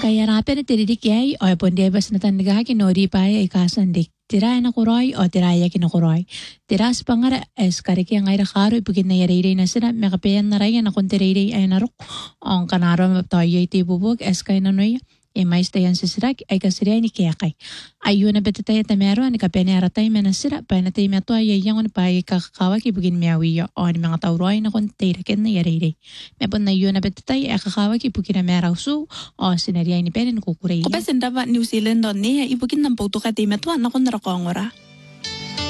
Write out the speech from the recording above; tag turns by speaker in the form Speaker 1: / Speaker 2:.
Speaker 1: Kaya rapid na tiridik yay o ponde bas na tandaga kinori pa ay kasandik. Tira na kuroy o tiraya kinakuroy. Tiras pangara es kariki ang ayra karo ipugin na yarere na sila mekapayan na raya na kung tirere ay narok. Ang kanaro maptoy ay tibubog es kay nanoy. E mais tayan sa sirak ay kasiri ni kiyakay. Ayun na betatay at namero ni kapenera tayo manasira pa na tayo meto ay yang pa ay kakakawa kibugin miyawiyo o ni mga tauroy na kung tirakin na yarere. Mepon na yun na betatay ay kakakawa kibugin na meraw su o sinariay ni penen kukuray.
Speaker 2: Ko ba senda ba New Zealand on ni ibugin ng photo ka tayo meto na kung narakongora.